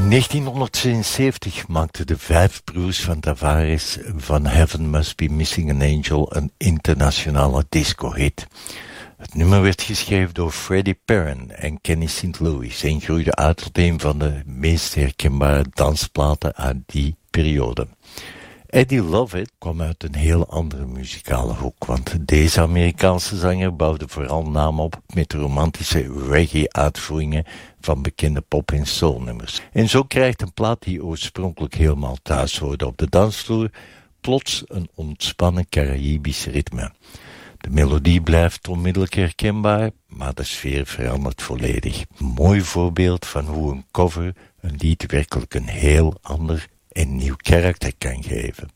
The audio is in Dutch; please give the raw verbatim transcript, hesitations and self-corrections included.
negentienhonderdzevenenzeventig maakten de vijf broers van Tavares van Heaven Must Be Missing an Angel een internationale disco-hit. Het nummer werd geschreven door Freddie Perren en Kenny Saint Louis en groeide uit tot een van de meest herkenbare dansplaten uit die periode. Eddie Lovett kwam uit een heel andere muzikale hoek, want deze Amerikaanse zanger bouwde vooral naam op met de romantische reggae-uitvoeringen van bekende pop- en soulnummers. En zo krijgt een plaat die oorspronkelijk helemaal thuis hoorde op de dansvloer plots een ontspannen Caraïbisch ritme. De melodie blijft onmiddellijk herkenbaar, maar de sfeer verandert volledig. Een mooi voorbeeld van hoe een cover een lied werkelijk een heel ander en nieuw karakter kan geven.